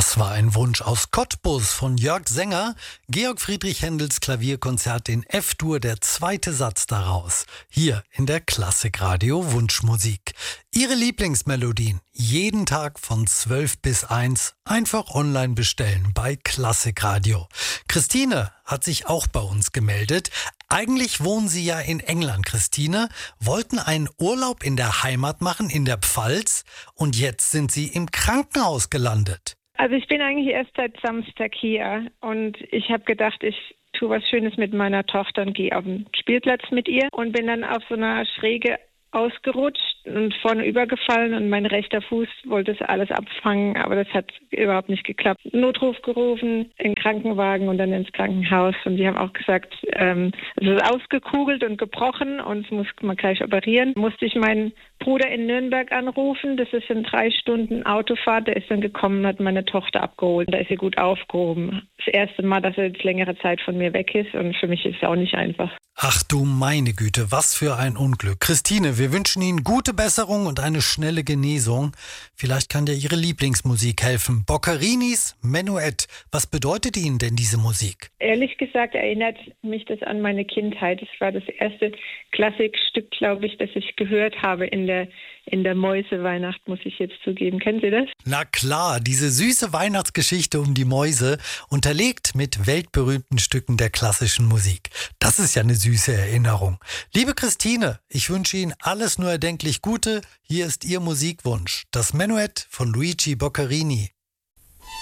Das war ein Wunsch aus Cottbus von Jörg Sänger. Georg Friedrich Händels Klavierkonzert in F-Dur, der zweite Satz daraus. Hier in der Klassikradio Wunschmusik. Ihre Lieblingsmelodien jeden Tag von 12 bis 1 einfach online bestellen bei Klassikradio. Christine hat sich auch bei uns gemeldet. Eigentlich wohnen Sie ja in England, Christine, wollten einen Urlaub in der Heimat machen, in der Pfalz, und jetzt sind Sie im Krankenhaus gelandet. Also ich bin eigentlich erst seit Samstag hier und ich habe gedacht, ich tue was Schönes mit meiner Tochter und gehe auf den Spielplatz mit ihr und bin dann auf so einer Schräge ausgerutscht und vorne übergefallen und mein rechter Fuß wollte das alles abfangen, aber das hat überhaupt nicht geklappt. Notruf gerufen, in den Krankenwagen und dann ins Krankenhaus und die haben auch gesagt, es ist ausgekugelt und gebrochen und es muss man gleich operieren. Musste ich meinen Bruder in Nürnberg anrufen, das ist in 3 Stunden Autofahrt, der ist dann gekommen und hat meine Tochter abgeholt. Da ist sie gut aufgehoben. Das erste Mal, dass er jetzt längere Zeit von mir weg ist und für mich ist es auch nicht einfach. Ach du meine Güte, was für ein Unglück. Christine, wir wünschen Ihnen gute Besserung und eine schnelle Genesung. Vielleicht kann dir Ihre Lieblingsmusik helfen. Boccarinis Menuett. Was bedeutet Ihnen denn diese Musik? Ehrlich gesagt erinnert mich das an meine Kindheit. Es war das erste Klassikstück, glaube ich, das ich gehört habe in der Mäuseweihnacht, muss ich jetzt zugeben. Kennen Sie das? Na klar, diese süße Weihnachtsgeschichte um die Mäuse, unterlegt mit weltberühmten Stücken der klassischen Musik. Das ist ja eine süße Erinnerung. Liebe Christine, ich wünsche Ihnen alles nur erdenklich Gute. Hier ist Ihr Musikwunsch, das Menuett von Luigi Boccarini.